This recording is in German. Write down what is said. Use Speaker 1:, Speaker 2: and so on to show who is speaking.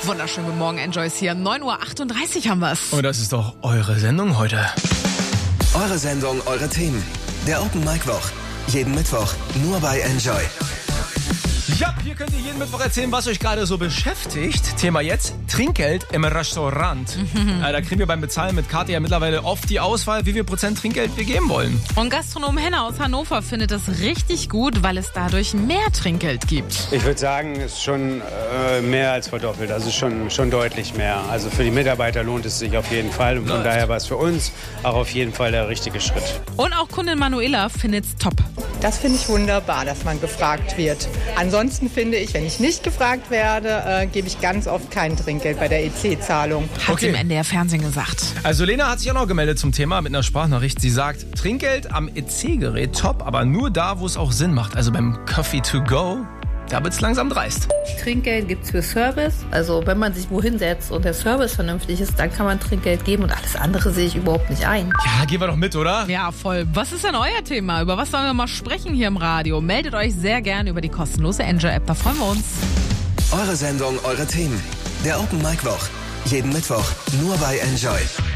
Speaker 1: Wunderschönen guten Morgen, Enjoys hier. 9:38 Uhr haben wir's.
Speaker 2: Und das ist doch eure Sendung heute.
Speaker 3: Eure Sendung, eure Themen. Der Open Mic Woch. Jeden Mittwoch nur bei Enjoy.
Speaker 2: Ja, hier könnt ihr jeden Mittwoch erzählen, was euch gerade so beschäftigt. Thema jetzt, Trinkgeld im Restaurant. Da kriegen wir beim Bezahlen mit Karte ja mittlerweile oft die Auswahl, wie viel Prozent Trinkgeld wir geben wollen.
Speaker 1: Und Gastronom Henner aus Hannover findet das richtig gut, weil es dadurch mehr Trinkgeld gibt.
Speaker 4: Ich würde sagen, es ist schon mehr als verdoppelt, also schon deutlich mehr. Also für die Mitarbeiter lohnt es sich auf jeden Fall und von daher war es für uns auch auf jeden Fall der richtige Schritt.
Speaker 1: Und auch Kundin Manuela findet's top.
Speaker 5: Das finde ich wunderbar, dass man gefragt wird. Ansonsten finde ich, wenn ich nicht gefragt werde, gebe ich ganz oft kein Trinkgeld bei der EC-Zahlung.
Speaker 1: Hat sie im NDR Fernsehen gesagt.
Speaker 2: Also Lena hat sich auch noch gemeldet zum Thema mit einer Sprachnachricht. Sie sagt, Trinkgeld am EC-Gerät top, aber nur da, wo es auch Sinn macht. Also beim Coffee to go, da wird's langsam dreist.
Speaker 6: Trinkgeld gibt's für Service. Also wenn man sich wohin setzt und der Service vernünftig ist, dann kann man Trinkgeld geben und alles andere sehe ich überhaupt nicht ein.
Speaker 2: Ja, gehen wir doch mit, oder?
Speaker 1: Ja, voll. Was ist denn euer Thema? Über was sollen wir mal sprechen hier im Radio? Meldet euch sehr gerne über die kostenlose Enjoy-App. Da freuen wir uns.
Speaker 3: Eure Sendung, eure Themen. Der Open Mic Woch. Jeden Mittwoch nur bei Enjoy.